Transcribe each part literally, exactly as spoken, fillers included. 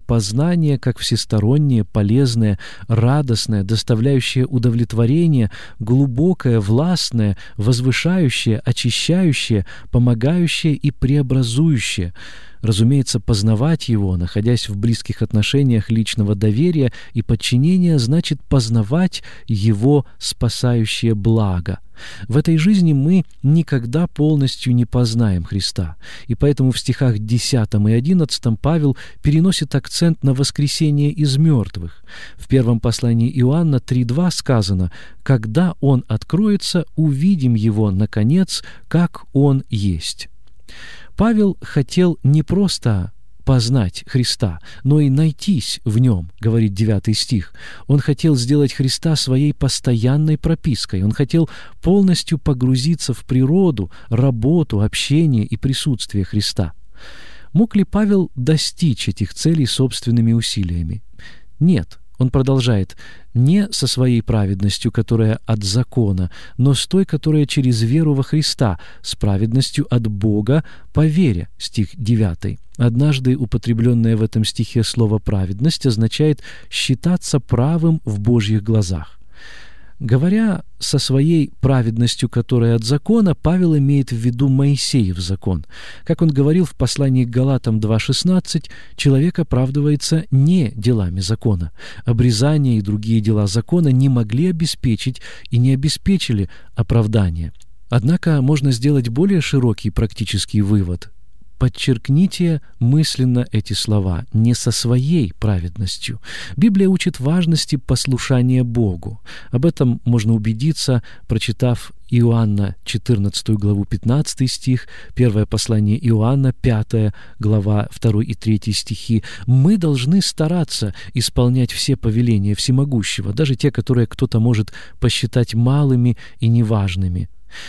познание как всестороннее, полезное, радостное, доставляющее удовлетворение, глубокое, властное, возвышающее, очищающее, помогающее и преобразующее. Разумеется, познавать Его, находясь в близких отношениях личного доверия и подчинения, значит познавать Его спасающее благо. В этой жизни мы никогда полностью не познаем Христа, и поэтому в стихах десятом и одиннадцатом Павел переносит акцент на воскресение из мертвых. В первом послании Иоанна три два сказано: «Когда Он откроется, увидим Его, наконец, как Он есть». Павел хотел не просто познать Христа, но и найтись в Нем, говорит девятый стих. Он хотел сделать Христа своей постоянной пропиской. Он хотел полностью погрузиться в природу, работу, общение и присутствие Христа. Мог ли Павел достичь этих целей собственными усилиями? Нет. Он продолжает: «Не со своей праведностью, которая от закона, но с той, которая через веру во Христа, с праведностью от Бога по вере». Стих девятый. Однажды употребленное в этом стихе слово «праведность» означает «считаться правым в Божьих глазах». Говоря со своей праведностью, которая от закона, Павел имеет в виду Моисеев закон. Как он говорил в послании к Галатам два шестнадцать, человек оправдывается не делами закона. Обрезание и другие дела закона не могли обеспечить и не обеспечили оправдание. Однако можно сделать более широкий практический вывод. Подчеркните мысленно эти слова: «не со своей праведностью». Библия учит важности послушания Богу. Об этом можно убедиться, прочитав Иоанна четырнадцатую главу пятнадцатый стих, первое послание Иоанна, пятая глава второй и третий стихи. Мы должны стараться исполнять все повеления Всемогущего, даже те, которые кто-то может посчитать малыми и неважными.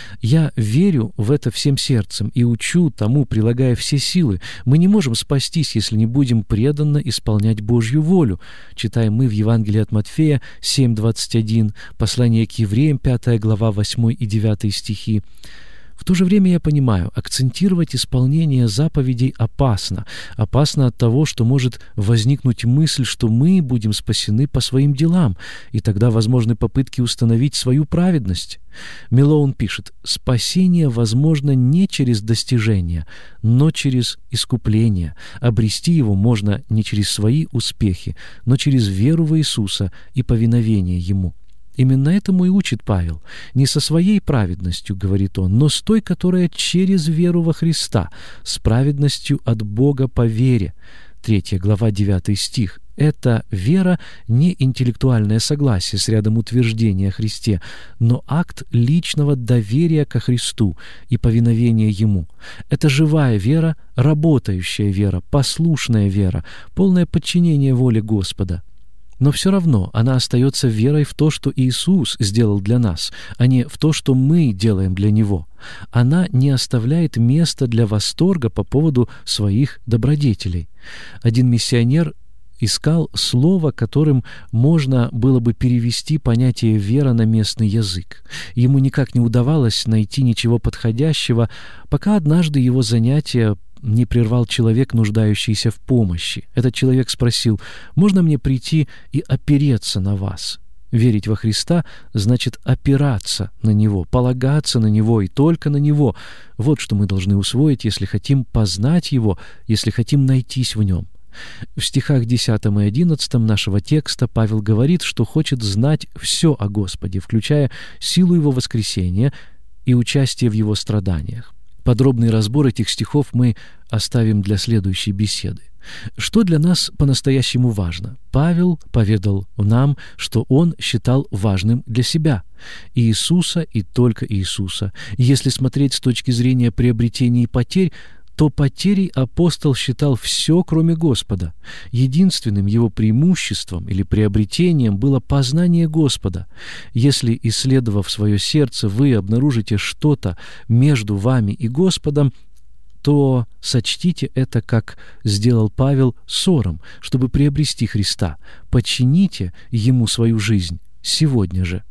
Я верю в это всем сердцем и учу тому, прилагая все силы. Мы не можем спастись, если не будем преданно исполнять Божью волю. Читаем мы в Евангелии от Матфея семь двадцать один, послание к евреям, пятая глава, восьмой и девятый стихи. В то же время я понимаю, акцентировать исполнение заповедей опасно. Опасно от того, что может возникнуть мысль, что мы будем спасены по своим делам, и тогда возможны попытки установить свою праведность. Мелоун пишет: «Спасение возможно не через достижение, но через искупление. Обрести его можно не через свои успехи, но через веру в Иисуса и повиновение Ему». Именно этому и учит Павел. Не со своей праведностью, говорит он, но с той, которая через веру во Христа, с праведностью от Бога по вере. Третья глава, девятый стих. Эта вера не интеллектуальное согласие с рядом утверждений о Христе, но акт личного доверия ко Христу и повиновения Ему. Это живая вера, работающая вера, послушная вера, полное подчинение воле Господа. Но все равно она остается верой в то, что Иисус сделал для нас, а не в то, что мы делаем для Него. Она не оставляет места для восторга по поводу своих добродетелей. Один миссионер искал слово, которым можно было бы перевести понятие «вера» на местный язык. Ему никак не удавалось найти ничего подходящего, пока однажды его занятие не прервал человек, нуждающийся в помощи. Этот человек спросил: «Можно мне прийти и опереться на вас?» Верить во Христа значит опираться на Него, полагаться на Него и только на Него. Вот что мы должны усвоить, если хотим познать Его, если хотим найтись в Нем. В стихах десятом и одиннадцатом нашего текста Павел говорит, что хочет знать все о Господе, включая силу Его воскресения и участие в Его страданиях. Подробный разбор этих стихов мы оставим для следующей беседы. Что для нас по-настоящему важно? Павел поведал нам, что он считал важным для себя Иисуса и только Иисуса. Если смотреть с точки зрения приобретений и потерь, то потерей апостол считал все, кроме Господа. Единственным его преимуществом или приобретением было познание Господа. Если, исследовав свое сердце, вы обнаружите что-то между вами и Господом, то сочтите это, как сделал Павел, ссором, чтобы приобрести Христа. Подчините Ему свою жизнь сегодня же.